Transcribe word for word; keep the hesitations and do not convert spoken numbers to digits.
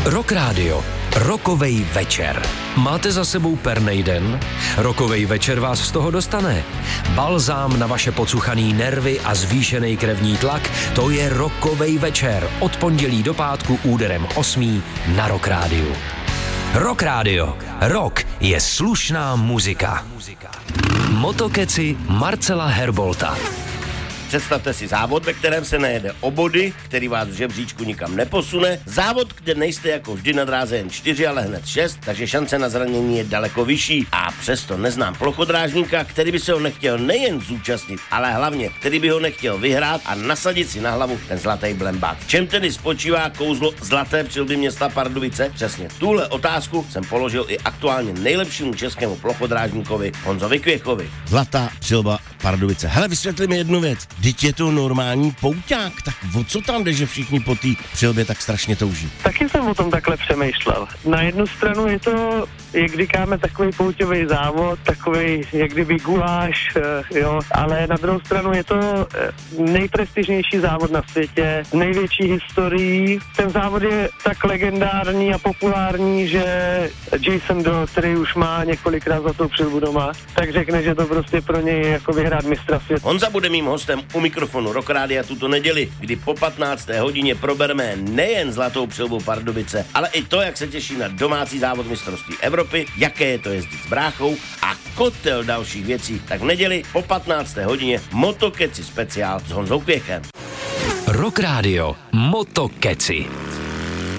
Rock Radio. Rokovej večer. Máte za sebou pernej den? Rokovej večer vás z toho dostane. Balzám na vaše pocuchaný nervy a zvýšený krevní tlak, to je Rokovej večer. Od pondělí do pátku úderem osmý na Rock Radio. Rock Radio. Rock je slušná muzika. Motokeci Marcela Herbolta. Představte si závod, ve kterém se nejede o body, který vás v žebříčku nikam neposune. Závod, kde nejste jako vždy na dráze jen čtyři, ale hned šest, takže šance na zranění je daleko vyšší. A přesto neznám plochodrážníka, který by se ho nechtěl nejen zúčastnit, ale hlavně, který by ho nechtěl vyhrát a nasadit si na hlavu ten zlatý blembák. V čem tedy spočívá kouzlo zlaté přilby města Pardubice? Přesně tuhle otázku jsem položil i aktuálně nejlepšímu českému plochodrážníkovi Honzovi Kvěchovi. Zlatá přilba Pardubice. Hele, vysvětli mi jednu věc. Vždyť je to normální pouťák, tak o co tam jde, že všichni po té přilbě tak strašně touží? Taky jsem o tom takhle přemýšlel. Na jednu stranu je to, jak říkáme, takový pouťový závod, takový, jak kdyby guláš, jo, ale na druhou stranu je to nejprestižnější závod na světě, největší historií. Ten závod je tak legendární a populární, že Jason Doe, který už má několikrát za tou přilbu doma, tak řekne, že to prostě pro něj je jako vyhrát mistra světa. Honza bude mým hostem u mikrofonu Rock Rádia tuto neděli, kdy po patnácté hodině probereme nejen zlatou přilbu Pardubice, ale i to, jak se těší na domácí závod mistrovství Evropy, jaké je to jezdit s bráchou a kotel dalších věcí. Tak v neděli po patnácté hodině Motokeci speciál s Honzou Kvěchem. Rock Radio. Motokeci.